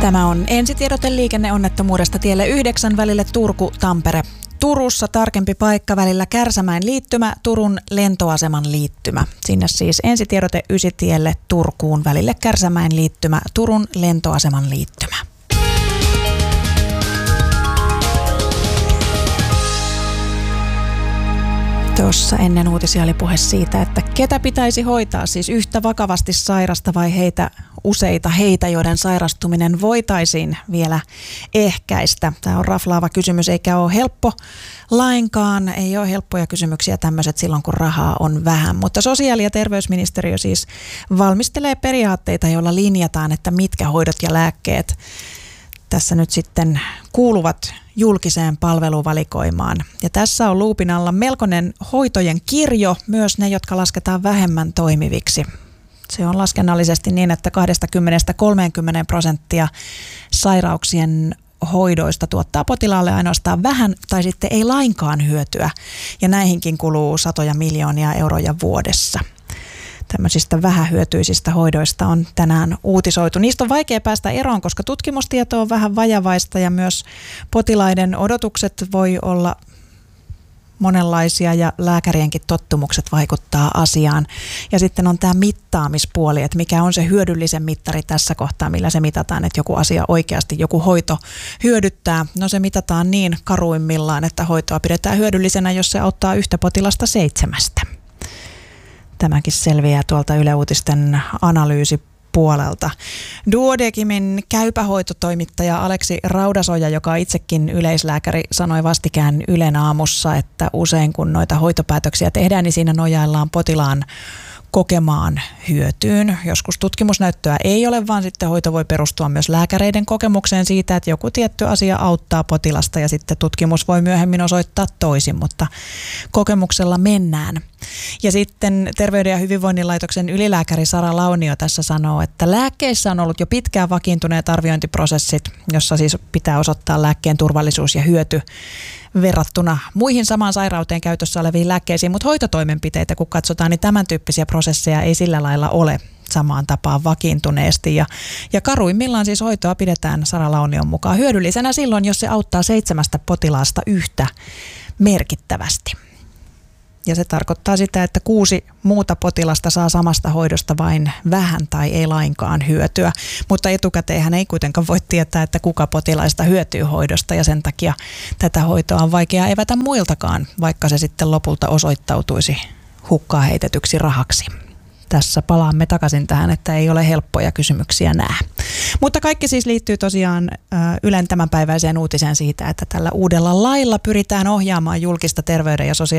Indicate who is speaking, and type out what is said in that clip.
Speaker 1: Tämä on ensitiedote liikenneonnettomuudesta tielle 9 välille Turku-Tampere. Turussa tarkempi paikka välillä Kärsämäen liittymä, Turun lentoaseman liittymä. Sinne siis ensitiedote 9 tielle Turkuun välille Kärsämäen liittymä, Turun lentoaseman liittymä. Tuossa ennen uutisia oli puhe siitä, että ketä pitäisi hoitaa, siis yhtä vakavasti sairasta vai useita heitä, joiden sairastuminen voitaisiin vielä ehkäistä. Tämä on raflaava kysymys, eikä ole helppo lainkaan. Ei ole helppoja kysymyksiä tämmöiset silloin, kun rahaa on vähän. Mutta sosiaali- ja terveysministeriö siis valmistelee periaatteita, joilla linjataan, että mitkä hoidot ja lääkkeet tässä nyt sitten kuuluvat julkiseen palveluvalikoimaan. Ja tässä on luupin alla melkoinen hoitojen kirjo, myös ne, jotka lasketaan vähemmän toimiviksi. Se on laskennallisesti niin, että 20–30% sairauksien hoidoista tuottaa potilaalle ainoastaan vähän tai sitten ei lainkaan hyötyä. Ja näihinkin kuluu satoja miljoonia euroja vuodessa. Tämmöisistä vähähyötyisistä hoidoista on tänään uutisoitu. Niistä on vaikea päästä eroon, koska tutkimustieto on vähän vajavaista ja myös potilaiden odotukset voi olla monenlaisia ja lääkärienkin tottumukset vaikuttaa asiaan. Ja sitten on tämä mittaamispuoli, että mikä on se hyödyllisen mittari tässä kohtaa, millä se mitataan, että joku asia oikeasti, joku hoito hyödyttää. No se mitataan niin karuimmillaan, että hoitoa pidetään hyödyllisenä, jos se auttaa yhtä potilasta 7. Tämäkin selviää tuolta Yle Uutisten analyysipuolelta. Duodecimin käypähoitotoimittaja Aleksi Raudasoja, joka on itsekin yleislääkäri, sanoi vastikään Ylen aamussa, että usein kun noita hoitopäätöksiä tehdään, niin siinä nojaillaan potilaan kokemaan hyötyyn. Joskus tutkimusnäyttöä ei ole, vaan sitten hoito voi perustua myös lääkäreiden kokemukseen siitä, että joku tietty asia auttaa potilasta ja sitten tutkimus voi myöhemmin osoittaa toisin, mutta kokemuksella mennään. Ja sitten Terveyden ja hyvinvoinnin laitoksen ylilääkäri Sara Launio tässä sanoo, että lääkkeissä on ollut jo pitkään vakiintuneet arviointiprosessit, jossa siis pitää osoittaa lääkkeen turvallisuus ja hyöty verrattuna muihin samaan sairauteen käytössä oleviin lääkkeisiin, mutta hoitotoimenpiteitä kun katsotaan, niin tämän tyyppisiä prosesseja ei sillä lailla ole samaan tapaan vakiintuneesti. Ja karuimmillaan siis hoitoa pidetään Sara Launion mukaan hyödyllisenä silloin, jos se auttaa 7 potilaasta yhtä merkittävästi. Ja se tarkoittaa sitä, että 6 muuta potilasta saa samasta hoidosta vain vähän tai ei lainkaan hyötyä. Mutta etukäteenhän ei kuitenkaan voi tietää, että kuka potilaista hyötyy hoidosta ja sen takia tätä hoitoa on vaikea evätä muiltakaan, vaikka se sitten lopulta osoittautuisi hukkaan heitetyksi rahaksi. Tässä palaamme takaisin tähän, että ei ole helppoja kysymyksiä nämä. Mutta kaikki siis liittyy tosiaan Ylen tämänpäiväiseen uutiseen siitä, että tällä uudella lailla pyritään ohjaamaan julkista terveyden ja sosiaali-